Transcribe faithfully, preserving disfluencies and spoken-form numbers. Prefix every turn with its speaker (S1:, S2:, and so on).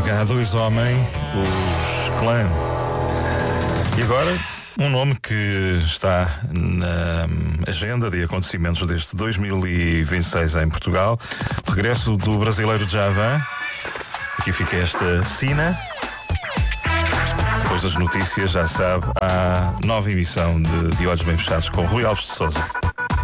S1: Há dois homens, os Clã. E agora, um nome que está na agenda de acontecimentos deste dois mil e vinte e seis em Portugal. O regresso do brasileiro Djavan. Aqui fica esta sina. Depois das notícias, já sabe, há nova emissão de, de Olhos Bem Fechados com Rui Alves de Sousa.